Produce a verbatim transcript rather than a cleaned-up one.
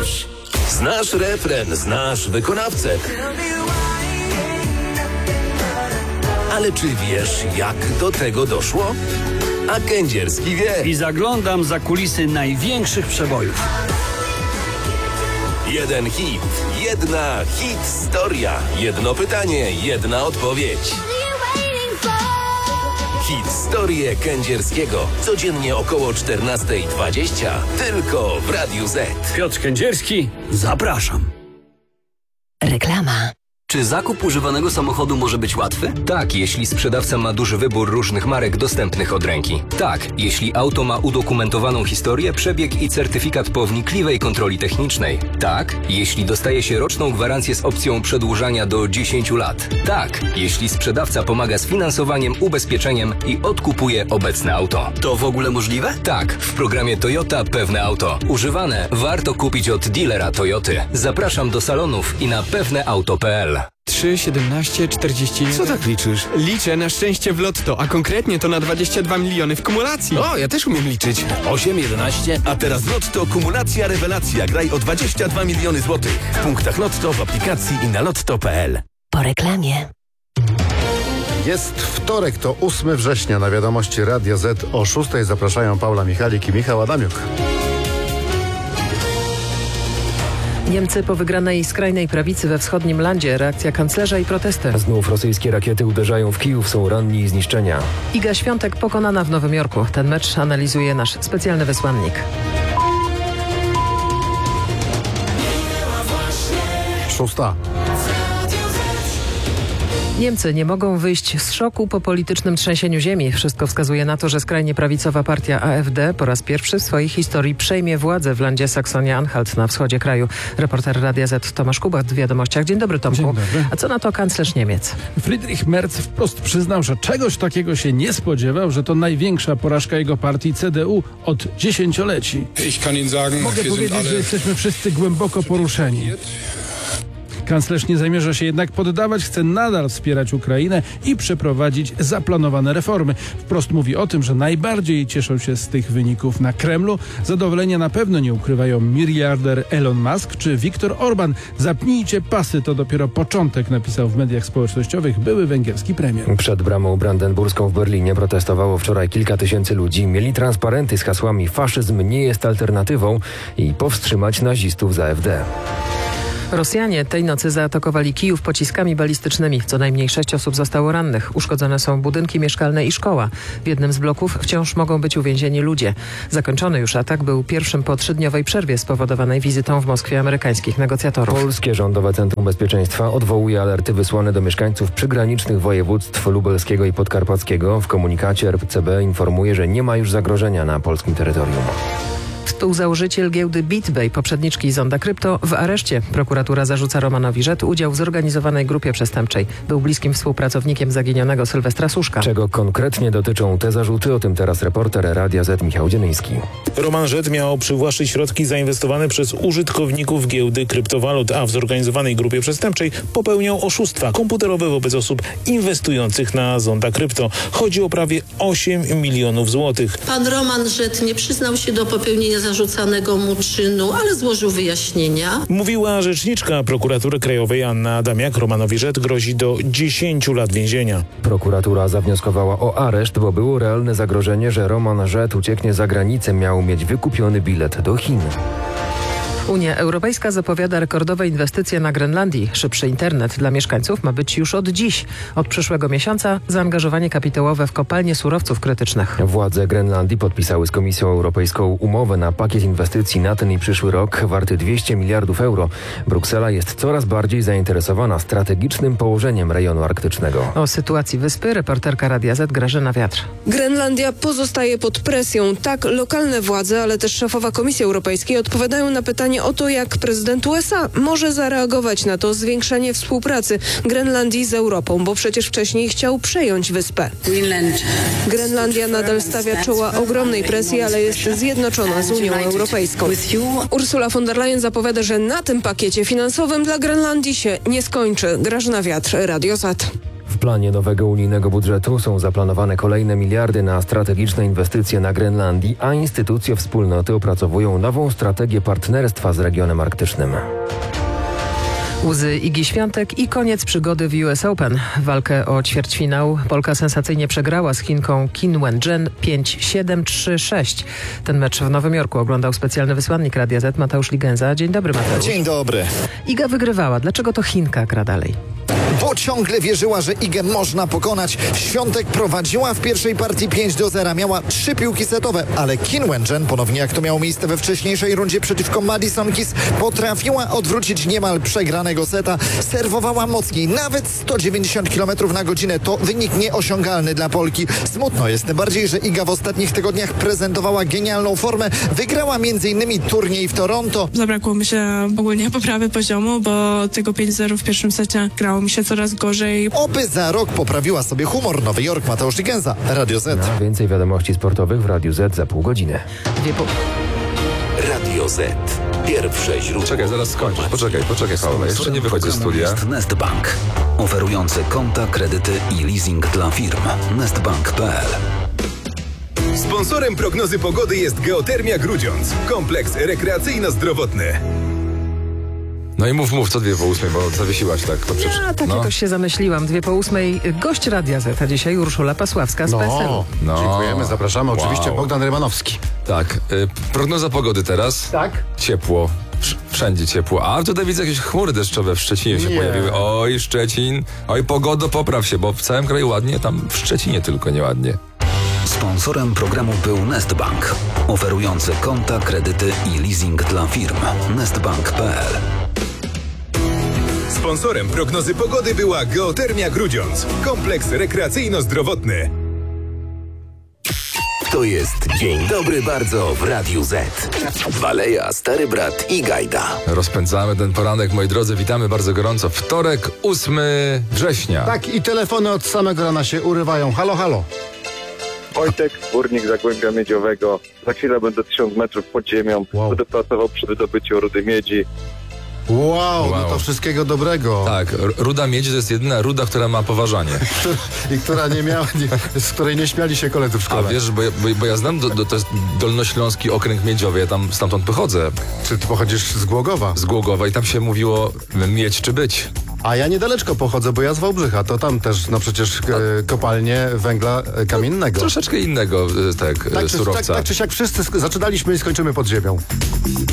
już. Znasz refren, znasz wykonawcę. Ale czy wiesz, jak do tego doszło? A Kędzierski wie. I zaglądam za kulisy największych przebojów. Jeden hit, jedna hit-storia. Jedno pytanie, jedna odpowiedź. Hit-storię Kędzierskiego. Codziennie około czternasta dwadzieścia. Tylko w Radiu Z. Piotr Kędzierski, zapraszam. Reklama. Czy zakup używanego samochodu może być łatwy? Tak, jeśli sprzedawca ma duży wybór różnych marek dostępnych od ręki. Tak, jeśli auto ma udokumentowaną historię, przebieg i certyfikat po wnikliwej kontroli technicznej. Tak, jeśli dostaje się roczną gwarancję z opcją przedłużania do dziesięciu lat. Tak, jeśli sprzedawca pomaga z finansowaniem, ubezpieczeniem i odkupuje obecne auto. To w ogóle możliwe? Tak, w programie Toyota Pewne Auto. Używane warto kupić od dealera Toyoty. Zapraszam do salonów i na pewneauto kropka p l. trzy, siedemnaście, czterdzieści jeden. Co tak liczysz? Liczę na szczęście w lotto, a konkretnie to na dwadzieścia dwa miliony w kumulacji. O, ja też umiem liczyć. osiem, jedenaście, a teraz Lotto kumulacja rewelacja. Graj o dwadzieścia dwa miliony złotych. W punktach Lotto, w aplikacji i na lotto kropka p l. Po reklamie. Jest wtorek, to ósmego września. Na wiadomości Radia Z o szóstej zapraszają Paula Michalik i Michał Adamiuk. Niemcy po wygranej skrajnej prawicy we wschodnim landzie. Reakcja kanclerza i protesty. Znów rosyjskie rakiety uderzają w Kijów, są ranni i zniszczenia. Iga Świątek pokonana w Nowym Jorku. Ten mecz analizuje nasz specjalny wysłannik. Szósta. Niemcy nie mogą wyjść z szoku po politycznym trzęsieniu ziemi. Wszystko wskazuje na to, że skrajnie prawicowa partia A F D po raz pierwszy w swojej historii przejmie władzę w landzie Saksonia-Anhalt na wschodzie kraju. Reporter Radia Z Tomasz Kubach w Wiadomościach. Dzień dobry, Tomku. Dzień dobry. A co na to kanclerz Niemiec? Friedrich Merz wprost przyznał, że czegoś takiego się nie spodziewał, że to największa porażka jego partii C D U od dziesięcioleci. Mogę powiedzieć, że jesteśmy wszyscy głęboko poruszeni. Kanclerz nie zamierza się jednak poddawać, chce nadal wspierać Ukrainę i przeprowadzić zaplanowane reformy. Wprost mówi o tym, że najbardziej cieszą się z tych wyników na Kremlu. Zadowolenia na pewno nie ukrywają miliarder Elon Musk czy Viktor Orban. Zapnijcie pasy, to dopiero początek, napisał w mediach społecznościowych były węgierski premier. Przed bramą brandenburską w Berlinie protestowało wczoraj kilka tysięcy ludzi. Mieli transparenty z hasłami "Faszyzm nie jest alternatywą" i powstrzymać nazistów z A F D. Rosjanie tej nocy zaatakowali Kijów pociskami balistycznymi. Co najmniej sześć osób zostało rannych. Uszkodzone są budynki mieszkalne i szkoła. W jednym z bloków wciąż mogą być uwięzieni ludzie. Zakończony już atak był pierwszym po trzydniowej przerwie spowodowanej wizytą w Moskwie amerykańskich negocjatorów. Polskie Rządowe Centrum Bezpieczeństwa odwołuje alerty wysłane do mieszkańców przygranicznych województw lubelskiego i podkarpackiego. W komunikacie R C B informuje, że nie ma już zagrożenia na polskim terytorium. Współzałożyciel giełdy BitBay, poprzedniczki Zonda Krypto, w areszcie. Prokuratura zarzuca Romanowi Rzet udział w zorganizowanej grupie przestępczej. Był bliskim współpracownikiem zaginionego Sylwestra Suszka. Czego konkretnie dotyczą te zarzuty? O tym teraz reporter Radia Z Michał Dzielyński. Roman Rzet miał przywłaszczyć środki zainwestowane przez użytkowników giełdy kryptowalut, a w zorganizowanej grupie przestępczej popełniał oszustwa komputerowe wobec osób inwestujących na Zonda Krypto. Chodzi o prawie osiem milionów złotych. Pan Roman Rzet nie przyznał się do popełnienia zarzucanego mu czynu, ale złożył wyjaśnienia. Mówiła rzeczniczka Prokuratury Krajowej Anna Adamiak. Romanowi Rzet grozi do dziesięciu lat więzienia. Prokuratura zawnioskowała o areszt, bo było realne zagrożenie, że Roman Rzet ucieknie za granicę. Miał mieć wykupiony bilet do Chin. Unia Europejska zapowiada rekordowe inwestycje na Grenlandii. Szybszy internet dla mieszkańców ma być już od dziś. Od przyszłego miesiąca zaangażowanie kapitałowe w kopalnie surowców krytycznych. Władze Grenlandii podpisały z Komisją Europejską umowę na pakiet inwestycji na ten i przyszły rok warty dwieście miliardów euro. Bruksela jest coraz bardziej zainteresowana strategicznym położeniem rejonu arktycznego. O sytuacji wyspy reporterka Radia Z Grażyna Wiatr. Grenlandia pozostaje pod presją. Tak lokalne władze, ale też szefowa Komisji Europejskiej odpowiadają na pytanie o to, jak prezydent U S A może zareagować na to zwiększenie współpracy Grenlandii z Europą, bo przecież wcześniej chciał przejąć wyspę. Grenlandia nadal stawia czoła ogromnej presji, ale jest zjednoczona z Unią Europejską. Ursula von der Leyen zapowiada, że na tym pakiecie finansowym dla Grenlandii się nie skończy. Grażyna Wiatr, Radio Z. planie nowego unijnego budżetu są zaplanowane kolejne miliardy na strategiczne inwestycje na Grenlandii, a instytucje wspólnoty opracowują nową strategię partnerstwa z regionem arktycznym. Łzy Igi Świątek i koniec przygody w U S Open. Walkę o ćwierćfinał Polka sensacyjnie przegrała z Chinką Qin Wencheng pięć siedem trzy sześć. Ten mecz w Nowym Jorku oglądał specjalny wysłannik Radia Z Mateusz Ligenza. Dzień dobry, Mateusz. Dzień dobry. Iga wygrywała. Dlaczego to Chinka gra dalej? Bo ciągle wierzyła, że Igę można pokonać. Świątek prowadziła w pierwszej partii pięć do zera. Miała trzy piłki setowe, ale Qin Wencheng, ponownie jak to miało miejsce we wcześniejszej rundzie przeciwko Madison Keys, potrafiła odwrócić niemal przegranego seta. Serwowała mocniej, nawet sto dziewięćdziesiąt kilometrów na godzinę. To wynik nieosiągalny dla Polki. Smutno jest, tym bardziej, że Iga w ostatnich tygodniach prezentowała genialną formę. Wygrała między innymi turniej w Toronto. Zabrakło mi się ogólnie poprawy poziomu, bo tego pięć zero w pierwszym secie grało mi się coraz gorzej. Oby za rok poprawiła sobie humor. Nowy Jork, Mateusz Ligenza, Radio Z. A więcej wiadomości sportowych w Radiu Z za pół godziny. Radio Z. Pierwsze źródło. Czekaj, zaraz skończysz. Poczekaj, poczekaj, Paweł. Jeszcze nie wychodź ze studia. Jest Nestbank, oferujący konta, kredyty i leasing dla firm. nestbank kropka p l. Sponsorem prognozy pogody jest Geotermia Grudziądz. Kompleks rekreacyjno-zdrowotny. No i mów, mów, co dwie po ósmej, bo zawiesiłaś tak. To przecież, Ja tak no. jakoś się zamyśliłam. Dwie po ósmej. Gość Radia Z, a dzisiaj Urszula Pasławska z No, P S L-u. No. dziękujemy, zapraszamy. Wow. Oczywiście Bogdan Rymanowski. Tak, y, prognoza pogody teraz. Tak. Ciepło. Wsz- Wszędzie ciepło. A tutaj widzę jakieś chmury deszczowe w Szczecinie się Nie. pojawiły. Oj, Szczecin. Oj, pogodo, popraw się, bo w całym kraju ładnie, tam w Szczecinie tylko nieładnie. Sponsorem programu był Nestbank, oferujący konta, kredyty i leasing dla firm. nestbank kropka p l. Sponsorem prognozy pogody była Geotermia Grudziądz. Kompleks rekreacyjno-zdrowotny. To jest Dzień Dobry Bardzo w Radiu Z. Waleja, Stary Brat i Gajda. Rozpędzamy ten poranek, moi drodzy, witamy bardzo gorąco. Wtorek, ósmego września. Tak, i telefony od samego rana się urywają. Halo, halo. Wojtek, górnik Zagłębia Miedziowego. Za chwilę będę tysiąc metrów pod ziemią. Wow. Będę pracował przy wydobyciu rudy miedzi. Wow, Wow. no to wszystkiego dobrego. Tak, r- ruda miedzi to jest jedyna ruda, która ma poważanie. I która nie miała, nie, z której nie śmiali się koledzy w A szkole. wiesz, bo ja, bo, bo ja znam, do, do, to jest Dolnośląski Okręg Miedziowy, ja tam stamtąd pochodzę. Czy ty pochodzisz z Głogowa? Z Głogowa i tam się mówiło mieć czy być. A ja niedaleczko pochodzę, bo ja z Wałbrzycha, to tam też, no przecież e, kopalnie węgla e, kamiennego. Troszeczkę innego, e, tak, tak, e, czy, surowca. tak, tak czy siak wszyscy sk- zaczynaliśmy i skończymy pod ziemią.